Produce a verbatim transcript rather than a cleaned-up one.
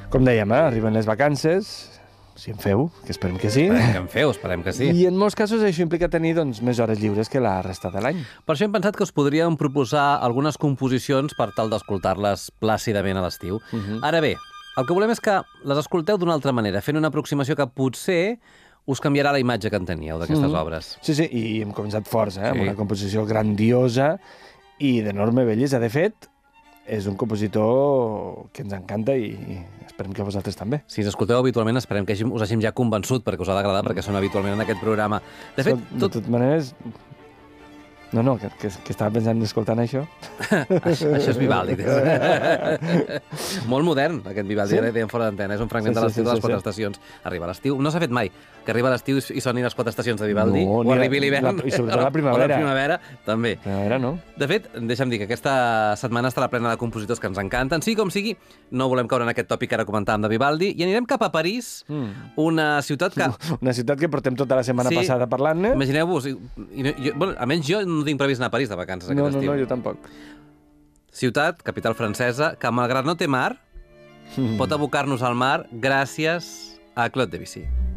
Com dèiem, eh? Arriben les vacances, si en feu, que esperem que sí. Esperem que en feu, esperem que sí. I en molts casos això implica tenir doncs, més hores lliures que la resta de l'any. Per això hem pensat que us podríem proposar algunes composicions per tal d'escoltar-les plàcidament a l'estiu. Uh -huh. Ara bé, el que volem és que les escolteu d'una altra manera, fent una aproximació que potser us canviarà la imatge que en teníeu d'aquestes uh -huh. obres. Sí, sí, i hem començat forts, eh? Sí. Amb una composició grandiosa i d'enorme bellesa. De fet, és un compositor que ens encanta i esperem que vosaltres també. Si ens escolteu habitualment, esperem que us hagin ja convençut perquè us ha d'agradar, perquè són habitualment en aquest programa. De fet, De tot... totes maneres... No, no, que, que, que estava pensant escoltant això. això, això és Vivaldi. Molt modern, aquest Vivaldi, Sí? ara dèiem fora d'antena. És un fragment Sí, de sí, l'estiu sí, de les sí, quatre sí. estacions. Arriba l'estiu. No s'ha fet mai que arriba l'estiu i sonin les quatre estacions de Vivaldi, No, o ni la- arribi l'hivern, la- i sobretot la o primavera. la primavera, també. Primavera, no? De fet, deixa'm dir que aquesta setmana estarà plena de compositors que ens encanten. Sí, com sigui, no volem caure en aquest tòpic que ara comentàvem de Vivaldi, i anirem cap a París, Mm. una ciutat que... Una ciutat que portem tota la setmana Sí. passada parlant-ne. Imagineu-vos, i, i, no- jo, bueno, almenys jo no tinc previst anar a París de vacances aquest No, no, estiu. no, jo tampoc. Ciutat, capital francesa, que malgrat no té mar, Mm. pot abocar-nos al mar gràcies a Claude Debussy.